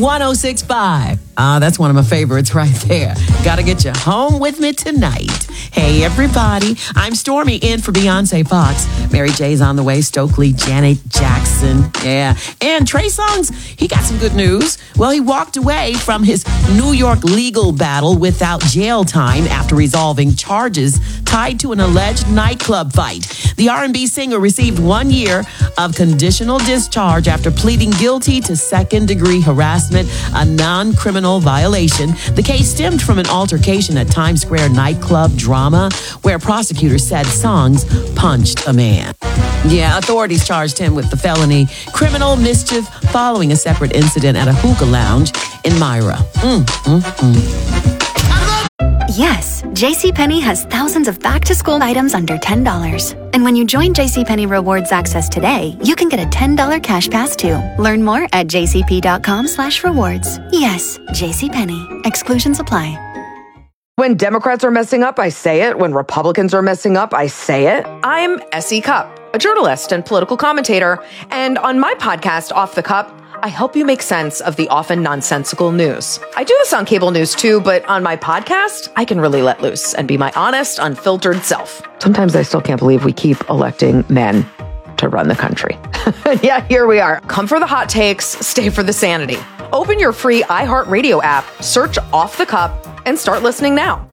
1065. That's one of my favorites right there. Gotta get you home with me tonight. Hey, everybody. I'm Stormy in for Beyonce Fox. Mary J's on the way. Stokely, Janet Jackson. Yeah. And Trey Songz, he got some good news. Well, he walked away from his New York legal battle without jail time after resolving charges tied to an alleged nightclub fight. The R&B singer received 1 year of conditional discharge after pleading guilty to second-degree harassment, a non-criminal violation. The case stemmed from an altercation at Times Square nightclub drama where prosecutors said Songz punched a man. Yeah, authorities charged him with the felony criminal mischief following a separate incident at a hookah lounge in Myra. Yes, JCPenney has thousands of back-to-school items under $10. And when you join JCPenney Rewards Access today, you can get a $10 cash pass too. Learn more at jcp.com/rewards. Yes, JCPenney. Exclusions apply. When Democrats are messing up, I say it. When Republicans are messing up, I say it. I'm S.E. Cupp, a journalist and political commentator. And on my podcast, Off the Cup, I help you make sense of the often nonsensical news. I do this on cable news too, but on my podcast, I can really let loose and be my honest, unfiltered self. Sometimes I still can't believe we keep electing men to run the country. Yeah, here we are. Come for the hot takes, stay for the sanity. Open your free iHeartRadio app, search Off the Cup, and start listening now.